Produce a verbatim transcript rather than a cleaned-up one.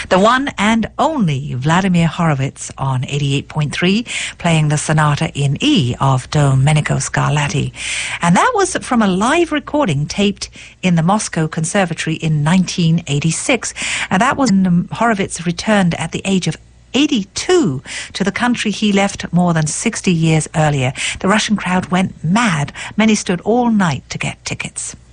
The one and only Vladimir Horowitz on eighty-eight point three, playing the Sonata in E of Domenico Scarlatti. And that was from a live recording taped in the Moscow Conservatory in nineteen eighty-six. And that was when Horowitz returned at the age of eighty-two to the country he left more than sixty years earlier. The Russian crowd went mad. Many stood all night to get tickets.